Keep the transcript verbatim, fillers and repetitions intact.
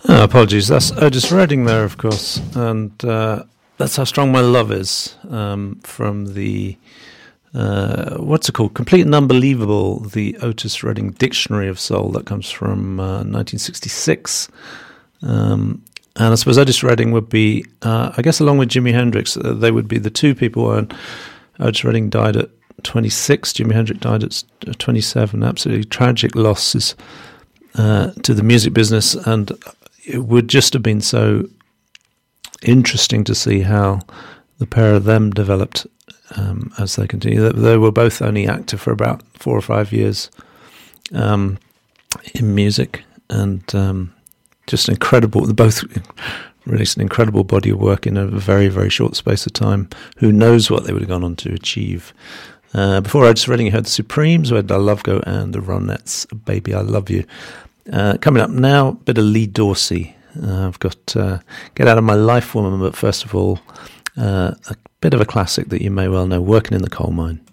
Oh, apologies. That's Otis Redding there, of course, and uh, that's How Strong My Love Is, um, from the uh, what's it called? Complete and Unbelievable, the Otis Redding Dictionary of Soul that comes from uh, nineteen sixty-six. Um, and I suppose Otis Redding would be, uh, I guess, along with Jimi Hendrix, uh, they would be the two people. And Otis Redding died at twenty-six. Jimi Hendrix died at twenty-seven. Absolutely tragic losses uh, to the music business, and it would just have been so interesting to see how the pair of them developed um, as they continued. They were both only active for about four or five years um, in music, and um, just incredible. They both released an incredible body of work in a very, very short space of time. Who knows what they would have gone on to achieve. Uh, before Otis Redding, you heard the Supremes, where I Love Go, and the Ronettes, Baby I Love You. Uh, coming up now, a bit of Lee Dorsey. Uh, I've got uh, Get Out of My Life Woman, but first of all, uh, a bit of a classic that you may well know, Working in the Coal Mine.